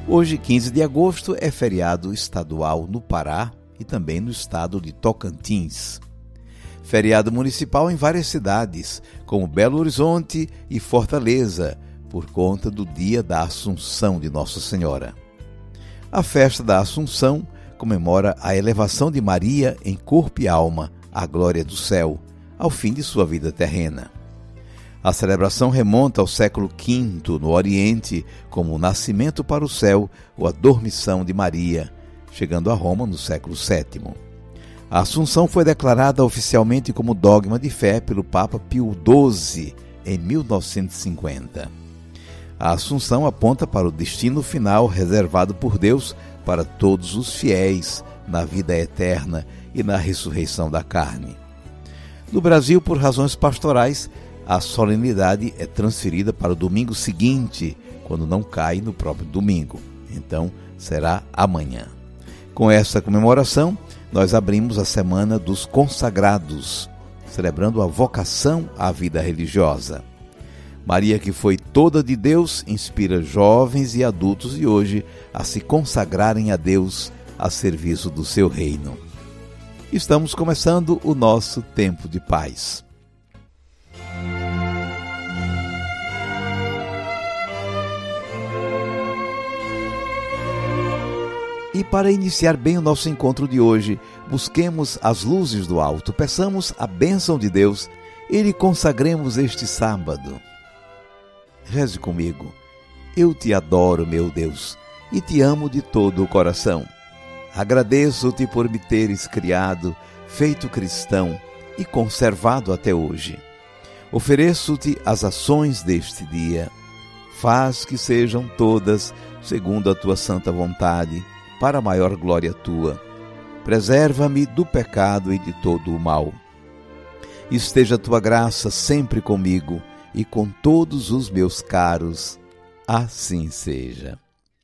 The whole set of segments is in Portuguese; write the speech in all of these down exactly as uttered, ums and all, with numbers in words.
Hoje, quinze de agosto, é feriado estadual no Pará e também no estado de Tocantins. Feriado municipal em várias cidades, como Belo Horizonte e Fortaleza, por conta do dia da Assunção de Nossa Senhora. A festa da Assunção comemora a elevação de Maria em corpo e alma à glória do céu, ao fim de sua vida terrena. A celebração remonta ao século quinto no Oriente, como o nascimento para o céu ou a dormição de Maria, chegando a Roma no século sétimo. A Assunção foi declarada oficialmente como dogma de fé pelo Papa Pio doze em mil novecentos e cinquenta. A Assunção aponta para o destino final reservado por Deus para todos os fiéis na vida eterna e na ressurreição da carne. No Brasil, por razões pastorais, a solenidade é transferida para o domingo seguinte, quando não cai no próprio domingo. Então, será amanhã. Com essa comemoração, nós abrimos a Semana dos Consagrados, celebrando a vocação à vida religiosa. Maria, que foi toda de Deus, inspira jovens e adultos de hoje a se consagrarem a Deus a serviço do seu reino. Estamos começando o nosso tempo de paz. E para iniciar bem o nosso encontro de hoje, busquemos as luzes do alto, peçamos a bênção de Deus e lhe consagremos este sábado. Reze comigo. Eu te adoro, meu Deus, e te amo de todo o coração. Agradeço-te por me teres criado, feito cristão e conservado até hoje. Ofereço-te as ações deste dia. Faz que sejam todas segundo a tua santa vontade, para a maior glória tua. Preserva-me do pecado e de todo o mal. Esteja a tua graça sempre comigo e com todos os meus caros. Assim seja.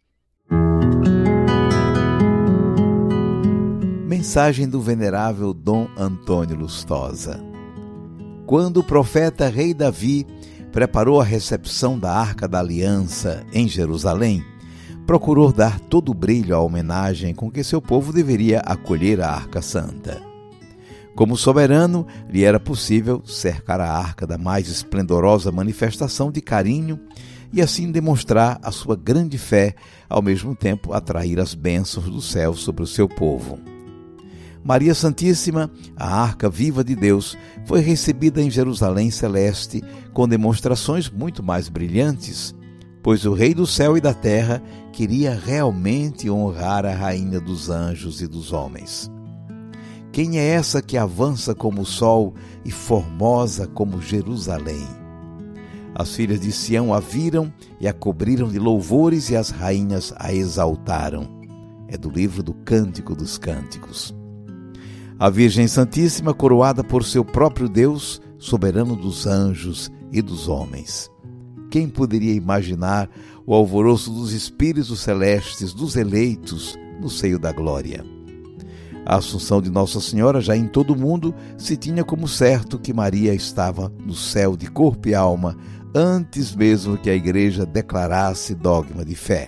Mensagem do venerável Dom Antônio Lustosa. Quando o profeta rei Davi preparou a recepção da Arca da Aliança em Jerusalém, procurou dar todo o brilho à homenagem com que seu povo deveria acolher a Arca Santa. Como soberano, lhe era possível cercar a arca da mais esplendorosa manifestação de carinho e assim demonstrar a sua grande fé, ao mesmo tempo atrair as bênçãos do céu sobre o seu povo. Maria Santíssima, a arca viva de Deus, foi recebida em Jerusalém Celeste com demonstrações muito mais brilhantes, pois o Rei do céu e da terra queria realmente honrar a Rainha dos anjos e dos homens. Quem é essa que avança como o sol e formosa como Jerusalém? As filhas de Sião a viram e a cobriram de louvores e as rainhas a exaltaram. É do livro do Cântico dos Cânticos. A Virgem Santíssima, coroada por seu próprio Deus, soberano dos anjos e dos homens. Quem poderia imaginar o alvoroço dos espíritos celestes, dos eleitos, no seio da glória? A Assunção de Nossa Senhora, já em todo o mundo, se tinha como certo que Maria estava no céu de corpo e alma, antes mesmo que a Igreja declarasse dogma de fé.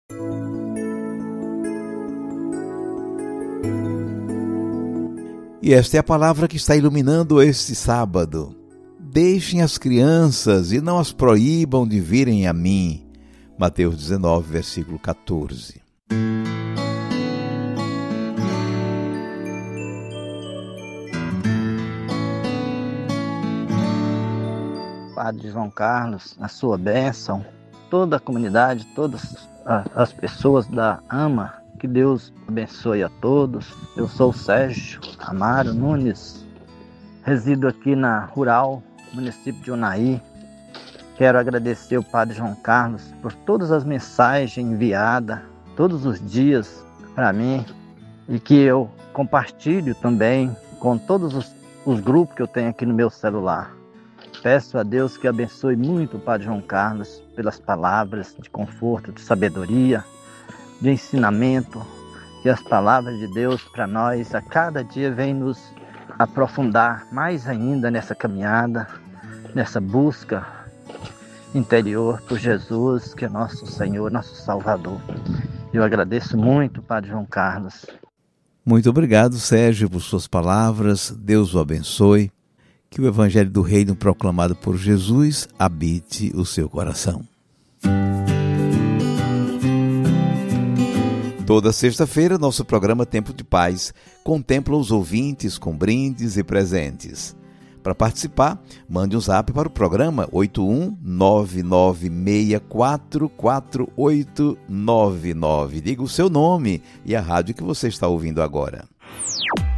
E esta é a palavra que está iluminando este sábado. Deixem as crianças e não as proíbam de virem a mim. Mateus dezenove, versículo catorze. Padre João Carlos, a sua bênção, toda a comunidade, todas as pessoas da AMA, que Deus abençoe a todos. Eu sou o Sérgio Amaro Nunes, resido aqui na Rural, município de Unaí. Quero agradecer ao Padre João Carlos por todas as mensagens enviadas, todos os dias para mim, e que eu compartilho também com todos os, os grupos que eu tenho aqui no meu celular. Peço a Deus que abençoe muito o Padre João Carlos pelas palavras de conforto, de sabedoria, de ensinamento, que as palavras de Deus para nós a cada dia vêm nos aprofundar mais ainda nessa caminhada, nessa busca interior por Jesus, que é nosso Senhor, nosso Salvador. Eu agradeço muito, Padre João Carlos. Muito obrigado, Sérgio, por suas palavras. Deus o abençoe. Que o Evangelho do Reino proclamado por Jesus habite o seu coração. Toda sexta-feira, nosso programa Tempo de Paz contempla os ouvintes com brindes e presentes. Para participar, mande um zap para o programa oito um nove nove seis quatro quatro oito nove nove. Diga o seu nome e a rádio que você está ouvindo agora.